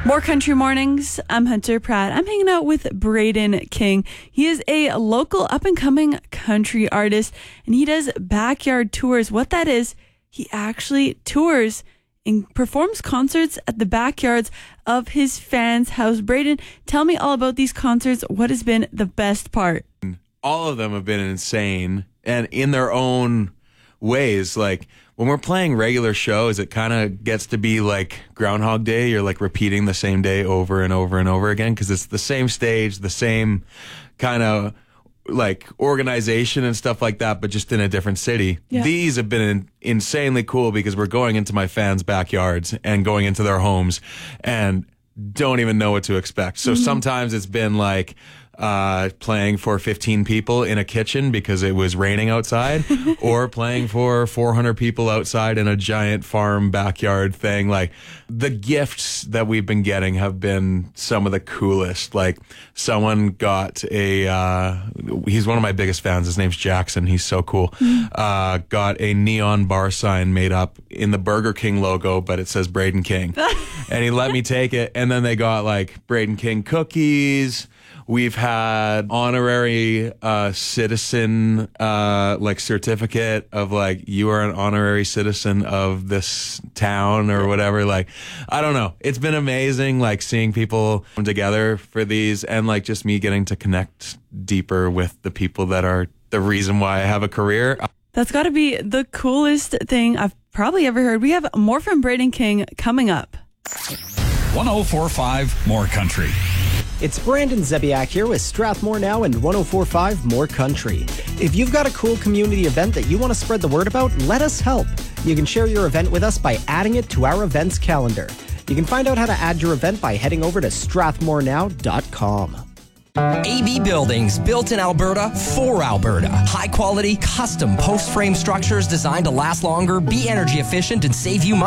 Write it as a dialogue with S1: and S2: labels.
S1: More Country Mornings. I'm Hunter Pratt. I'm hanging out with Braden King. He is a local up-and-coming country artist, and he does backyard tours. What that is, he actually tours and performs concerts at the backyards of his fans' house. Braden, tell me all about these concerts. What has been the best part?
S2: All of them have been insane, and in their own ways. Like, when we're playing regular shows, it kind of gets to be like Groundhog Day. You're like repeating the same day over and over and over again because it's the same stage, the same kind of like organization and stuff like that, but just in a different city. Yeah. These have been insanely cool because we're going into my fans' backyards and going into their homes and don't even know what to expect. So sometimes it's been like playing for 15 people in a kitchen because it was raining outside, or playing for 400 people outside in a giant farm backyard thing. Like, the gifts that we've been getting have been some of the coolest. Like, someone got he's one of my biggest fans. His name's Jackson. He's so cool. Got a neon bar sign made up in the Burger King logo, but it says Braden King. And he let me take it. And then they got like Braden King cookies. We've had honorary citizen like certificate of like, you are an honorary citizen of this town or whatever. Like, I don't know. It's been amazing, like, seeing people come together for these, and like just me getting to connect deeper with the people that are the reason why I have a career.
S1: That's got to be the coolest thing I've probably ever heard. We have more from Braden King coming up.
S3: 104.5 More Country.
S4: It's Brandon Zebiak here with Strathmore Now and 104.5 More Country. If you've got a cool community event that you want to spread the word about, let us help. You can share your event with us by adding it to our events calendar. You can find out how to add your event by heading over to strathmorenow.com.
S5: AB Buildings, built in Alberta for Alberta. High quality, custom post frame structures designed to last longer, be energy efficient, and save you money.